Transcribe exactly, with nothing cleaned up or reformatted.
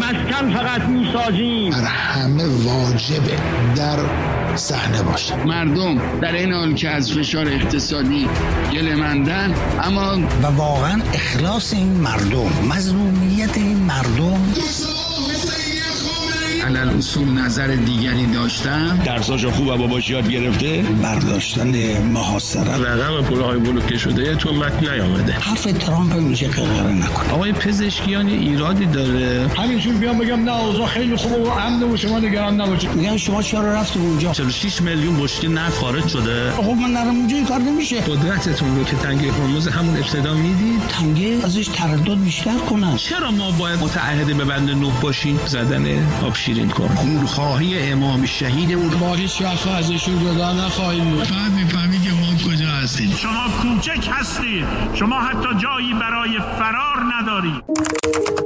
مسکن فقط میسازیم. بر همه واجبه در صحنه باشه. مردم در این حال که از فشار اقتصادی گله‌مندن، اما و واقعا اخلاص این مردم، مظلومیت این مردم، علل اصول نظر دیگری داشتم، درساشو خوب و باباش یاد گرفته، برداشتن محاصره، رقم پولهای بلوکه شده تو متن نیامده. حرف ترامپ میشه که غره نکنه. آقای پزشکیان ایرادی داره، همینجور بیام بگم نه اوضاع خیلی خوبه و امن و شما نگران نباشید. میگن شما چرا رفتید اونجا؟ چهل و شش میلیون بشکه نفت خارج شده. خب من نرم اونجا این کار نمیشه. قدرتتون رو که تنگه هرمز همون ابتدا میدید، تنگه ازش تردد بیشتر کنن. چرا ما باید متعهد به بند نه باشیم؟ زدن آب شیرین کن. خونخواهی امام شهیدمون با هیچ وقت ازشون جدا نخواهیم بود. بعد میفهمی که ما کجا هستیم. شما کوچک هستید، شما حتی جایی برای فرار ندارید.